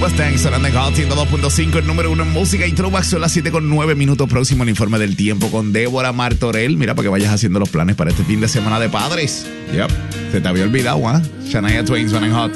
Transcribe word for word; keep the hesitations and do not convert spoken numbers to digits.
Mustang, sonando en Hot ciento dos punto cinco, el número uno en música y throwback. Son las siete con nueve minutos. Próximo el informe del tiempo con Débora Martorell. Mira, para que vayas haciendo los planes para este fin de semana de padres. Yep, se te había olvidado, ¿ah? ¿eh? Shania Twain, sonando en Hot.